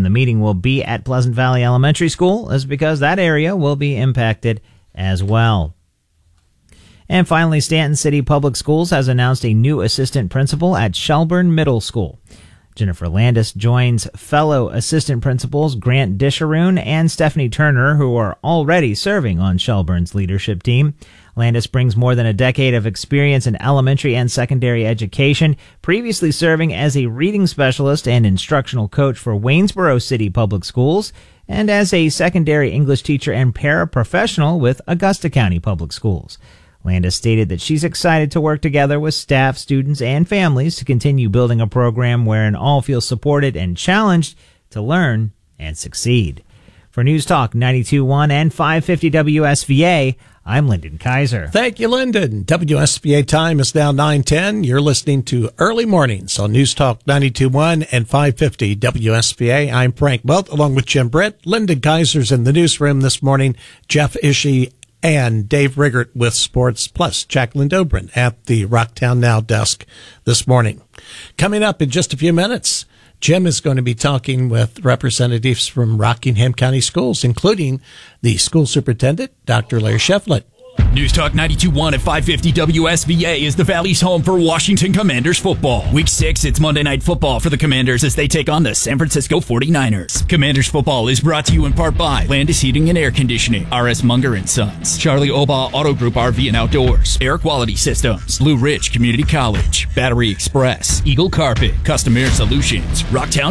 the meeting will be at Pleasant Valley Elementary School is because that area will be impacted as well. And finally, Stanton City Public Schools has announced a new assistant principal at Shelburne Middle School. Jennifer Landis joins fellow assistant principals Grant Disharoon and Stephanie Turner, who are already serving on Shelburne's leadership team. Landis brings more than a decade of experience in elementary and secondary education, previously serving as a reading specialist and instructional coach for Waynesboro City Public Schools, and as a secondary English teacher and paraprofessional with Augusta County Public Schools. Landis stated that she's excited to work together with staff, students, and families to continue building a program wherein all feel supported and challenged to learn and succeed. For News Talk 92.1 and 550 WSVA, I'm Lyndon Kaiser. Thank you, Lyndon. WSVA time is now 9:10. You're listening to Early Mornings on News Talk 92.1 and 550 WSVA. I'm Frank Welch, along with Jim Britt. Lyndon Kaiser's in the newsroom this morning. Jeff Ishii and Dave Riggert with Sports, plus Jacqueline Dobrin at the Rocktown Now desk this morning. Coming up in just a few minutes, Jim is going to be talking with representatives from Rockingham County Schools, including the school superintendent, Dr. Larry Sheflett. News Talk 92.1 at 550 WSVA is the Valley's home for Washington Commanders football. Week 6, it's Monday Night Football for the Commanders as they take on the San Francisco 49ers. Commanders football is brought to you in part by Landis Heating and Air Conditioning, R.S. Munger & Sons, Charlie Obaugh Auto Group RV and Outdoors, Air Quality Systems, Blue Ridge Community College, Battery Express, Eagle Carpet, Custom Air Solutions, Rocktown